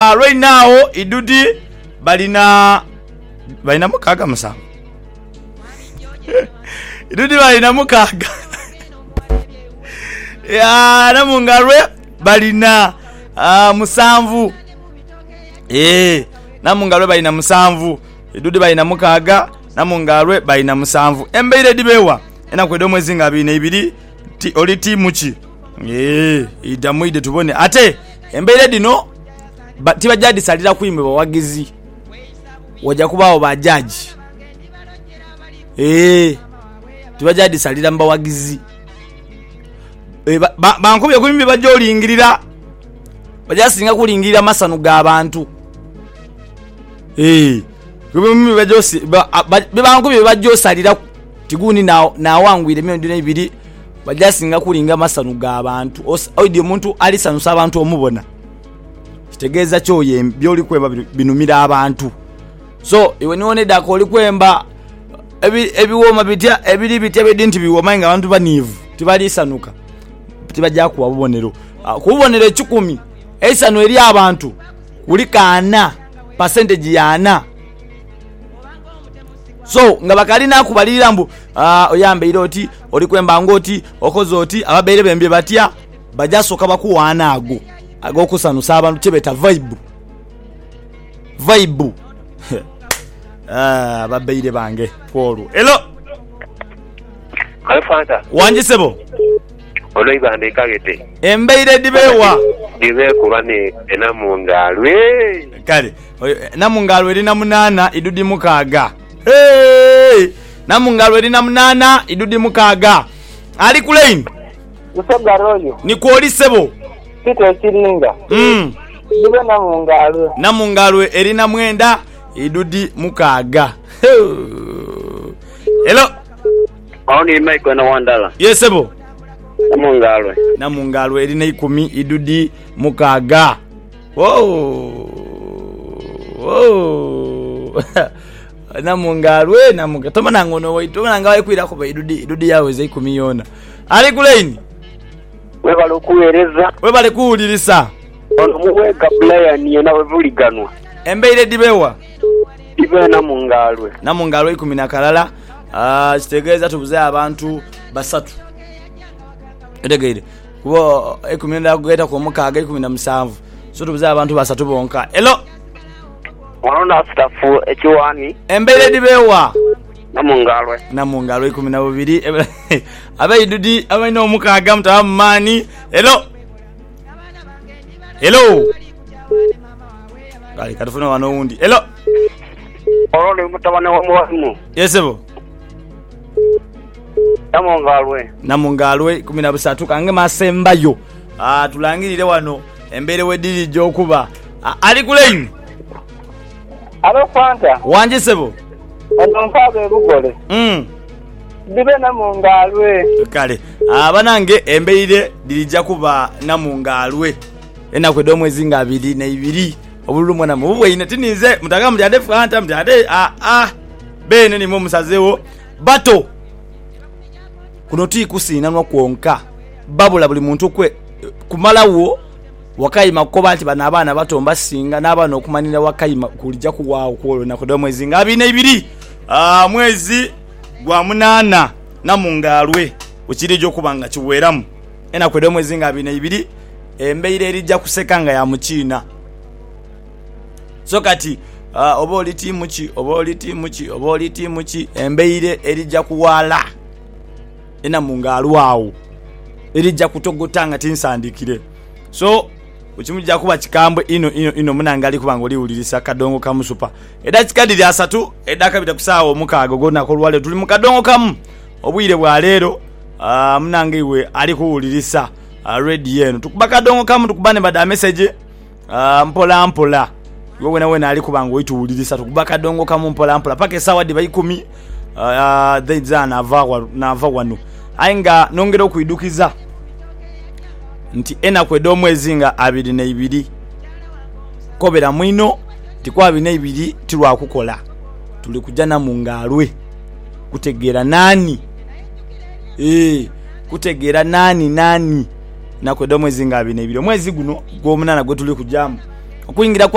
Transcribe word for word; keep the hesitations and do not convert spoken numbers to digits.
uh, right now idudi balina balina mukaga musanvu idudi balina mukaga ya Namungalwe balina uh, musanvu eh Namungalwe balina musanvu idudi balina mukaga Namungalwe balina musanvu embeire dibewa ena kwedo mwezi nga abiri n'ibiri ti oli timu ki eh idamuide tubone ate embeire dino tibajadi salira kuyimba bawagizi wajja kubawo bajaji eh tibajadi salira mbawagizi eh bankubye ba, kuyimba bajolingirira bajasinga kulingirira masanu ga bantu eh kubimbi bajosi bankubye bajosalira tiguni na na wangwire myo ndine ibiri bajasinga kulinga masanu ga abantu oidi omuntu ali sanusa abantu omubona kitegeeza kyoye byoli kwemba binumira abantu so iwe nione dako oli kwemba ebi ebiwoma bitya ebiri bitya bidinti biwoma nga abantu banivu tibali sanuka tibajja kuwa bubonero kubonero ekikumi esanu eri abantu kuli kana percentage yana so nga bakalina kubalira mbu ah oyambe iroti oli kwemba ngoti okozo oti ababeere bembye batya bajasoka bakuwana ago ago kusanusa abantu chebeta vibe vibe ah babeere bange polu hello Alfanta wanjisebo Olo ibande kagete embeire dibewa dibe kubane Namungalwe kale Namungalwe eri na munana idudi mukaga hey Namungalwe eri na munana idudi mukaga ali kulein Usoga royo ni kuolisebo Tito chilinga mm dibe Namungalwe Namungalwe eri na mwenda idudi mukaga hello Oni Mike na wandala yesebo Namungalwe Namungalwe eri na ikumi idudi mukaga wow wow Namungalwe namuga tomana ngono waitu nangawe kwira ko idudi idudi yawe ze ikumi yona ali kuleini we balokuereza we bale kuulirisa ono muweka player niye nawe vuliganwa embeire dibewa dibe Namungalwe Namungalwe ikumi na kalala ah kitegeeza tubuze abantu basatu edegeire kubo ikumi na kugeta ko mukaga ikumi na musanvu so tubuze abantu basatu bonka hello Wanona stafu ekiwani embeire dibewa Namungalwe Namungalwe ikumi na babiri abayidudi abayino mukaga mtamani hello hello kali katufuna wano undi hello Orole mutabane wa mwamu yesebo Namungalwe Namungalwe ikumi na busatu kange masembayo ah tulangirire wano embeire wediri jokuba ali kulein Alfanta wanjisebo Ononkabe bugole mm dibe Namungalwe kale abanange embeire dirija kuba Namungalwe ena kwedo mwezi nga abiri na ibiri obululu mwana mubwe ine tinize mutaka mjade Fanta mjade ah ah bene ni mu musazewo bato kuno ti kusina no kwonka babula buli muntu kwe kumalawo wakayima kukoba nti bana abana batomba singa n'abana okumanira wakayima kulija kuwaawo kwolo na kwedo mwezi nga abiri na ibiri ah mwezi gwa munana Namungalwe ukirijo kubanga kiweramu ena kwedo mwezi nga abiri na ibiri embeire erija kusekanga ya muchina so kati uh, oba oli timu ki oba oli timu ki oba oli timu ki embeire erija kuwala ena mungalwawo erija kutogotanga tinsandikire so ukimujja kuba kikambwe ino ino ino munangali kubanga oli ulirisa kadongo kamu super edakikadi lya asatu edaka bitakusawo mukago gonna ko lwale tuli mukadongo kamu obwire bwa lero uh, munangiwe ali kuulirisa uh, ready yenu tukubaka dongo kamu tukubane bada message uh, mpola mpola wewe na wewe ali kubanga oituulirisa tukubaka dongo kamu mpola mpola pake sawa diba ikumi uh, they zana ava na ava wanu ainga nongero kuidukiza nti ena kwedo mwezi nga abiri na ibiri kobera mwino tikwa abiri na ibiri tirwa kukola tuli kujja Namungalwe kutegera nani eh kutegera nani nani na kwedo mwezi nga abiri na ibiri mwezi guno gwo munana gwe tuli kujamu okuyingira